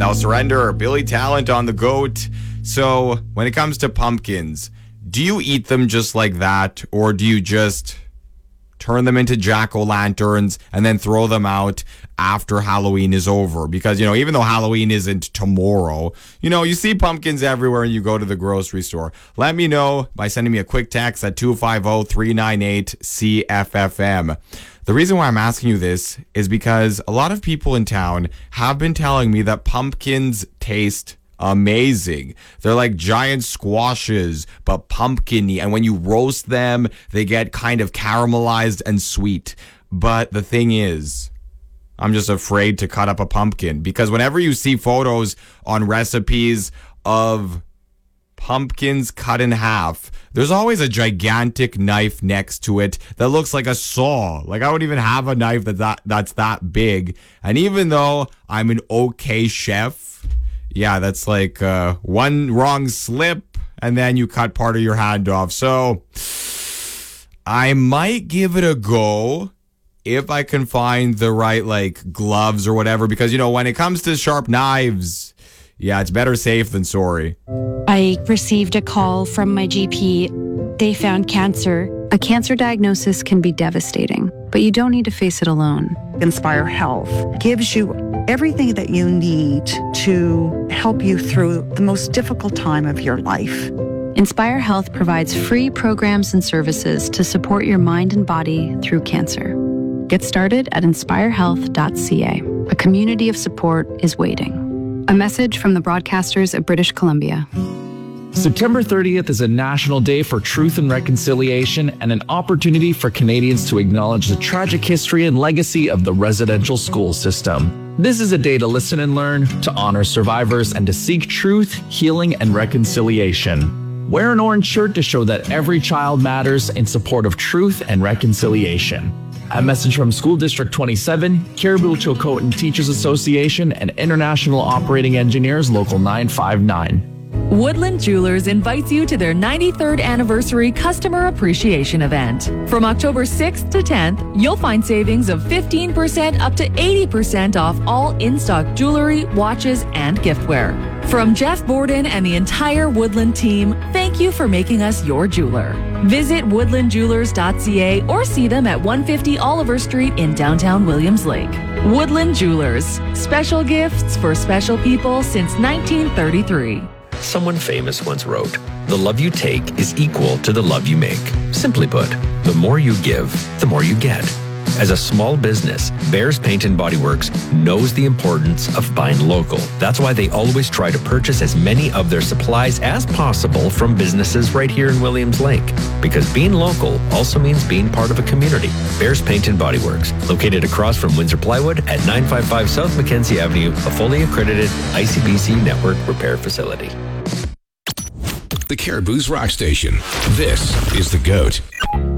Thou Surrender, Billy Talent on the goat. So when it comes to pumpkins, do you eat them just like that, or do you just turn them into jack-o'-lanterns and then throw them out after Halloween is over? Because, even though Halloween isn't tomorrow, you see pumpkins everywhere and you go to the grocery store. Let me know by sending me a quick text at 250-398-CFFM. The reason why I'm asking you this is because a lot of people in town have been telling me that pumpkins taste amazing. They're like giant squashes, but pumpkin-y. And when you roast them, they get kind of caramelized and sweet. But the thing is, I'm just afraid to cut up a pumpkin, because whenever you see photos on recipes of pumpkins cut in half, there's always a gigantic knife next to it that looks like a saw. Like, I don't even have a knife that's that big. And even though I'm an okay chef, yeah, that's like one wrong slip and then you cut part of your hand off. So I might give it a go if I can find the right gloves or whatever, because when it comes to sharp knives, yeah, it's better safe than sorry. I received a call from my GP. They found cancer. A cancer diagnosis can be devastating, but you don't need to face it alone. Inspire Health gives you everything that you need to help you through the most difficult time of your life. Inspire Health provides free programs and services to support your mind and body through cancer. Get started at inspirehealth.ca. A community of support is waiting. A message from the broadcasters of British Columbia. September 30th is a national day for truth and reconciliation, and an opportunity for Canadians to acknowledge the tragic history and legacy of the residential school system. This is a day to listen and learn, to honor survivors, and to seek truth, healing, and reconciliation. Wear an orange shirt to show that every child matters in support of truth and reconciliation. A message from School District 27, Caribou-Chilcotin Teachers Association, and International Operating Engineers Local 959. Woodland Jewelers invites you to their 93rd anniversary customer appreciation event. From October 6th to 10th, you'll find savings of 15% up to 80% off all in-stock jewelry, watches, and giftware. From Jeff Borden and the entire Woodland team, thank you for making us your jeweler. Visit woodlandjewelers.ca or see them at 150 Oliver Street in downtown Williams Lake. Woodland Jewelers, special gifts for special people since 1933. Someone famous once wrote, "The love you take is equal to the love you make." Simply put, the more you give, the more you get. As a small business, Bears Paint and Body Works knows the importance of buying local. That's why they always try to purchase as many of their supplies as possible from businesses right here in Williams Lake. Because being local also means being part of a community. Bears Paint and Body Works, located across from Windsor Plywood at 955 South Mackenzie Avenue, a fully accredited ICBC network repair facility. The Caribou's Rock Station. This is The GOAT.